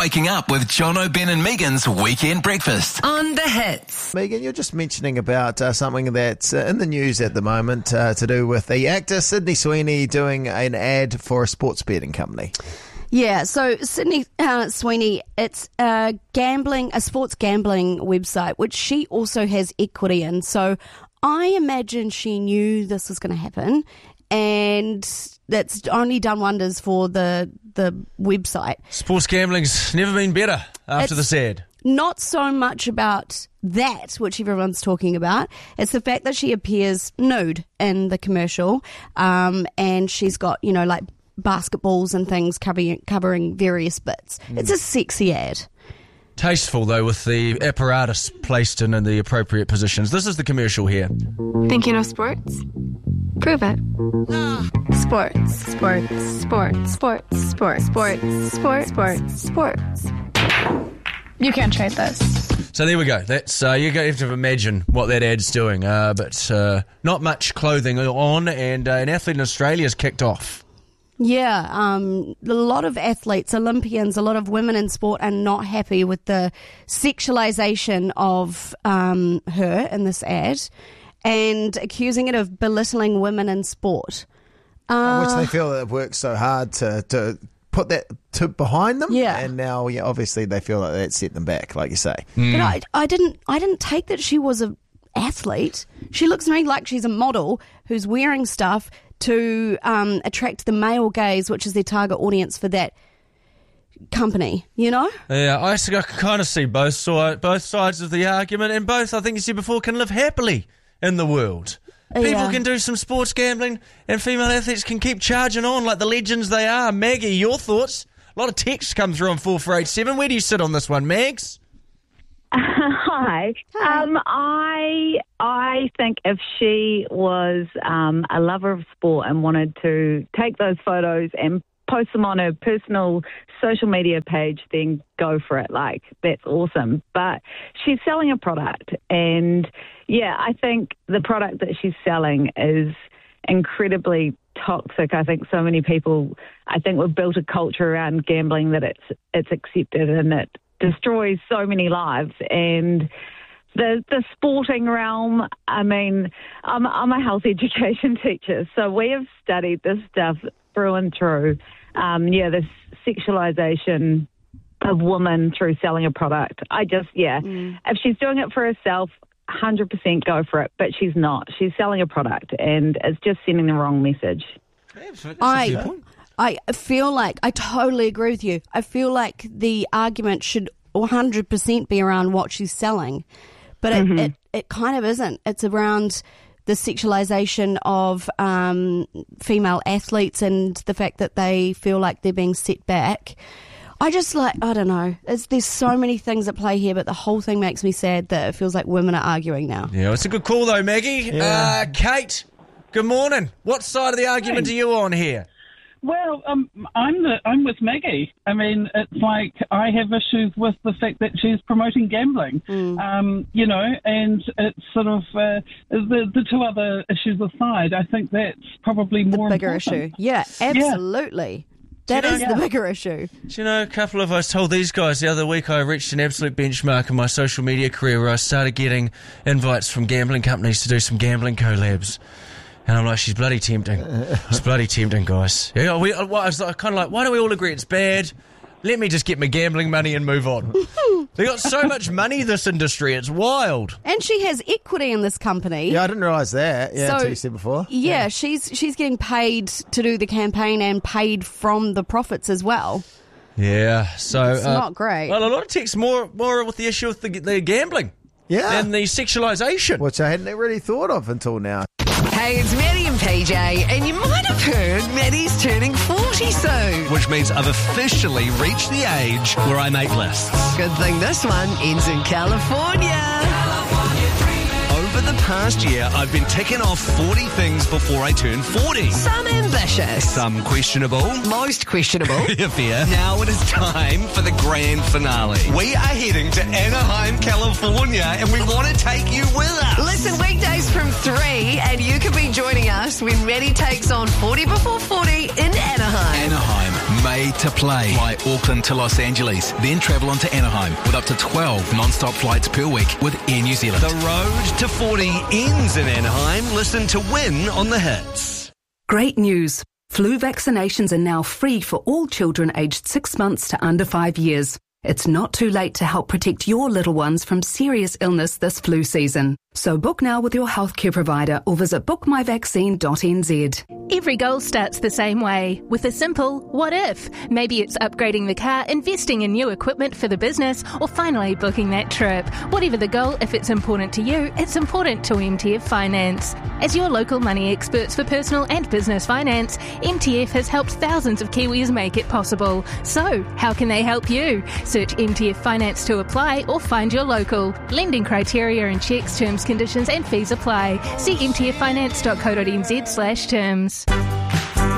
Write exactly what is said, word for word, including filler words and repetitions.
waking up with Jono, Ben and Megan's Weekend Breakfast. On the Hits. Megan, you're just mentioning about uh, something that's uh, in the news at the moment uh, to do with the actor Sydney Sweeney doing an ad for a sports betting company. Yeah, so Sydney uh, Sweeney, it's a gambling, a sports gambling website, which she also has equity in. So I imagine she knew this was going to happen, and that's only done wonders for the the website. Sports gambling's never been better after It's this ad. Not so much about that, which everyone's talking about. It's the fact that she appears nude in the commercial, um, and she's got, you know, like basketballs and things covering covering various bits. Mm. It's a sexy ad. Tasteful, though, with the apparatus placed in, in the appropriate positions. This is the commercial here. Think you know sports? Prove it. Sports, sports, sports, sports, sports, sports, sports, sports, sports. You can't trade this. So there we go. That's uh, you have to imagine what that ad's doing. Uh, but uh, not much clothing on, and uh, an athlete in Australia has kicked off. Yeah, um, a lot of athletes, Olympians, a lot of women in sport are not happy with the sexualization of um, her in this ad and accusing it of belittling women in sport. Uh, Which they feel that it works so hard to, to put that to behind them. Yeah. And now, yeah, obviously they feel like that set them back, like you say. Mm. But I, I didn't, I didn't take that she was an athlete. She looks to me like she's a model who's wearing stuff to um, attract the male gaze, which is their target audience for that company, you know? Yeah, I can kind of see both, side, both sides of the argument, and both, I think you said before, can live happily in the world. People Yeah. can do some sports gambling, and female athletes can keep charging on like the legends they are. Maggie, your thoughts? A lot of texts come through on four four eight seven. Where do you sit on this one, Mags? Hi. Um, I I think if she was um, a lover of sport and wanted to take those photos and post them on her personal social media page, then go for it. Like, that's awesome. But she's selling a product, and yeah, I think the product that she's selling is incredibly toxic. I think so many people, I think we've built a culture around gambling that it's it's accepted, and it destroys so many lives. And the the sporting realm, I mean, I'm, I'm a health education teacher, so we have studied this stuff through and through. Um, yeah, this sexualization of women through selling a product. I just, yeah, mm. if she's doing it for herself, one hundred percent go for it, but she's not. She's selling a product, and it's just sending the wrong message. I, I feel like, I totally agree with you. I feel like the argument should one hundred percent be around what she's selling, but it, mm-hmm. it, it kind of isn't. It's around the sexualization of um, female athletes and the fact that they feel like they're being set back. I just like, I don't know. It's, there's so many things at play here, but the whole thing makes me sad that it feels like women are arguing now. Yeah, it's a good call though, Maggie. Yeah. Uh, Kate, good morning. What side of the argument Hey. are you on here? Well, um, I'm the, I'm with Maggie. I mean, it's like I have issues with the fact that she's promoting gambling, Mm. um, you know, and it's sort of uh, the the two other issues aside. I think that's probably The more bigger important. issue. Yeah, absolutely. That Do you is know- the Yeah. bigger issue. Do you know, a couple of us told these guys the other week I reached an absolute benchmark in my social media career where I started getting invites from gambling companies to do some gambling collabs. And I'm like, she's bloody tempting. She's bloody tempting, guys. Yeah, we, I was kind of like, why do we all agree it's bad? Let me just get my gambling money and move on. They got so much money, this industry. It's wild. And she has equity in this company. Yeah, I didn't realise that. Yeah, So- until you said before. Yeah, she's she's getting paid to do the campaign and paid from the profits as well. Yeah, so It's uh, not great. Well, a lot of texts more more with the issue of the, the gambling Yeah. and the sexualisation. Which I hadn't really thought of until now. Hey, it's Maddie and P J, and you might have heard Maddie's turning forty soon. Which means I've officially reached the age where I make lists. Good thing this one ends in California. Over the past year, I've been ticking off forty things before I turn forty. Some ambitious. Some questionable. Most questionable. Fair. Now it is time for the grand finale. We are heading to Anaheim, California, and we want to take you with us. Listen weekdays from three, and you could be joining us when Maddie takes on forty before forty in Anaheim. Anaheim, Made to play. Fly Auckland to Los Angeles, then travel on to Anaheim with up to twelve non-stop flights per week with Air New Zealand. The road to forty ends in Anaheim. Listen to Win on the Hits. Great news. Flu vaccinations are now free for all children aged six months to under five years. It's not too late to help protect your little ones from serious illness this flu season. So book now with your healthcare provider or visit book my vaccine dot n z. Every goal starts the same way, with a simple what if. Maybe it's upgrading the car, investing in new equipment for the business, or finally booking that trip. Whatever the goal, if it's important to you, it's important to M T F Finance. As your local money experts for personal and business finance, M T F has helped thousands of Kiwis make it possible. So, how can they help you? Search M T F Finance to apply or find your local. Lending criteria and checks, terms, conditions and fees apply. See m t f finance dot co dot n z slash terms.